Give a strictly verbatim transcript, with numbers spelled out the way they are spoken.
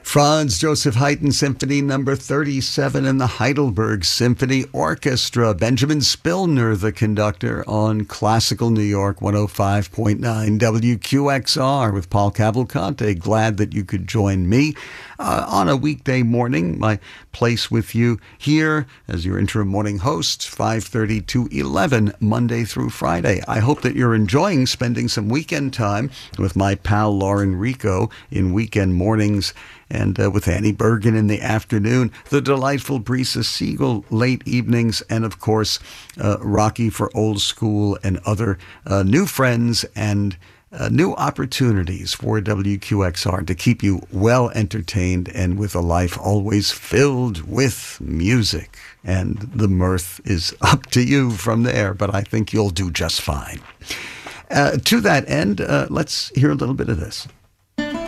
Franz Joseph Haydn Symphony Number thirty-seven and the Heidelberg Symphony Orchestra. Benjamin Spillner, the conductor, on Classical New York one oh five point nine W Q X R with Paul Cavalcante. Glad that you could join me uh, on a weekday morning. My place with you here as your interim morning host, five thirty to eleven, Monday through Friday. I hope that you're enjoying spending some weekend time with my pal Lauren Rico in weekend mornings, and uh, with Annie Bergen in the afternoon, the delightful Brisa Siegel late evenings, and of course, uh, Rocky for Old School and other uh, new friends and uh, new opportunities for W Q X R to keep you well entertained and with a life always filled with music. And the mirth is up to you from there, but I think you'll do just fine. Uh, to that end, uh, let's hear a little bit of this.